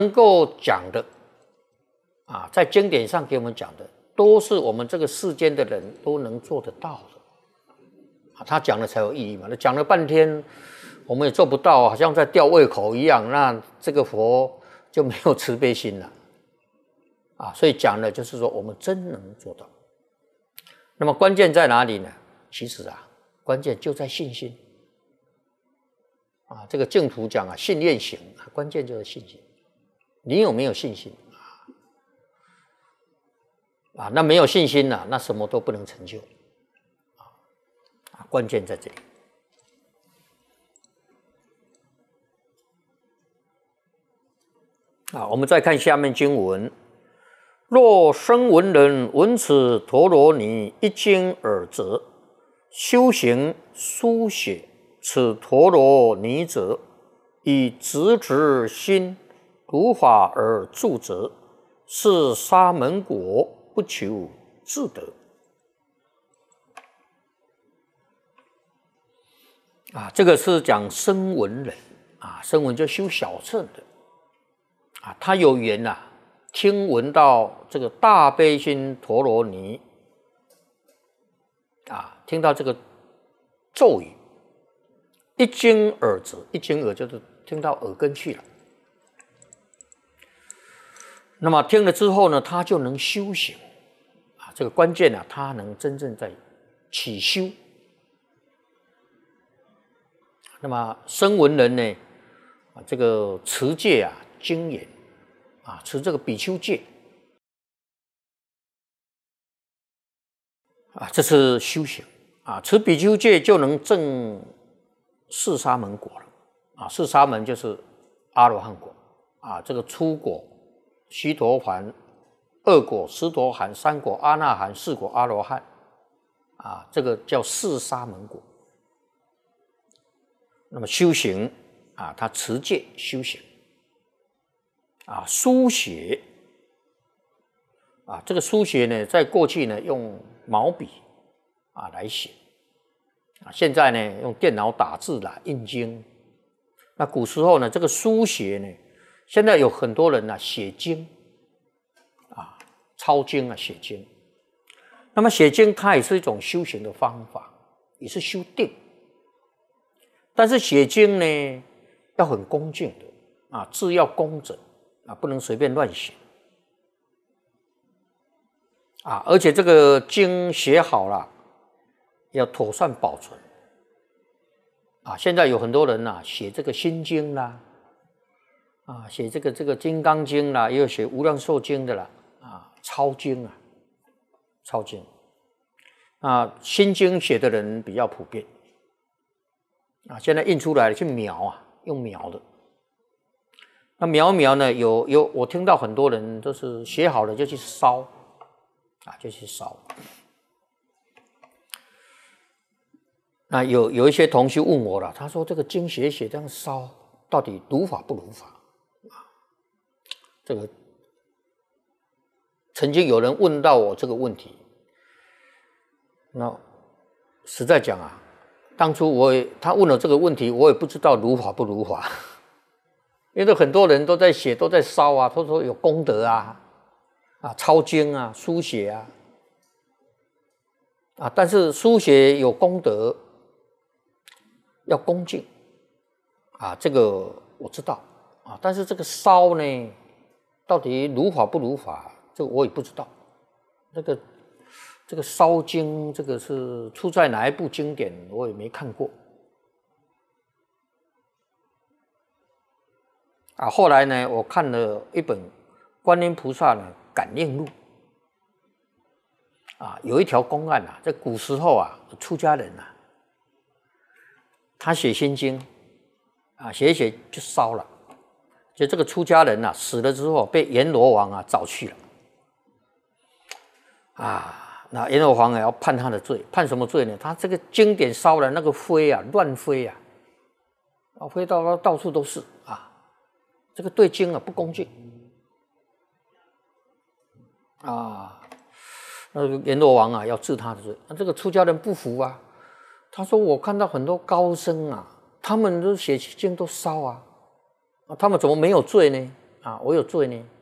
能够讲的啊，在经典上给我们讲的，都是我们这个世间的人都能做得到的啊。他讲的才有意义嘛。那讲了半天，我们也做不到，好像在吊胃口一样，那这个佛就没有慈悲心了啊。所以讲的就是说，我们真能做到。那么关键在哪里呢？其实啊，关键就在信心啊。这个净土讲啊，信愿行，关键就是信心。你有没有信心啊？那没有信心呢，那什么都不能成就啊。关键在这里啊。我们再看下面经文：若声闻人闻此陀罗尼一经尔则，修行书写此陀罗尼者，以直直心如法而住者，是沙门果，不求自得啊。这个是讲声闻人啊，声闻就修小乘的啊，他有缘啊，听闻到这个大悲心陀罗尼啊，听到这个咒语，一经耳则，一经耳就是听到耳根去了。那么听了之后呢，他就能修行啊。这个关键啊，他能真正在起修。那么声闻人呢，啊，这个持戒啊，精严啊，持这个比丘戒啊，这是修行啊。持比丘戒就能证四沙门果了啊。四沙门就是阿罗汉果啊，这个初果须陀洹，二果斯陀含，三果阿那含，四果阿罗汉啊，这个叫四沙门果。那么修行啊，他持戒修行啊，书写啊，这个书写呢，在过去呢用毛笔啊来写啊，现在呢用电脑打字啦，印经。那古时候呢，这个书写呢，现在有很多人写经啊，抄经啊，写经。那么写经它也是一种修行的方法，也是修定。但是写经呢，要很恭敬的啊，字要工整啊，不能随便乱写啊。而且这个经写好了，要妥善保存啊。现在有很多人写这个心经啦，啊，写这个金刚经啦，也有写无量寿经的啦，啊，抄经啊，抄经啊，心经写的人比较普遍啊。现在印出来去描啊，用描的。那描呢，有我听到很多人都是写好了就去烧啊，就去烧。那有一些同学问我了，他说这个经写这样烧，到底如法不如法？这个曾经有人问到我这个问题，那实在讲啊，当初他问了这个问题，我也不知道如法不如法，因为很多人都在写，都在烧啊，都说有功德啊，抄经啊，书写啊，但是书写有功德，要恭敬啊，这个我知道啊，但是这个烧呢，到底如法不如法，这个我也不知道。这个烧经，这个是出在哪一部经典，我也没看过啊。后来呢，我看了一本观音菩萨感应录啊，有一条公案在古时候出家人他写心经啊，写一写就烧了。就这个出家人死了之后，被阎罗王找去了啊。那阎罗王也要判他的罪，判什么罪呢？他这个经典烧了，那个灰乱飞飞到处都是啊。这个对经不恭敬啊。那个阎罗王要治他的罪。那这个出家人不服啊，他说我看到很多高僧他们都写经都烧他们怎么没有罪呢？ 啊，我有罪呢。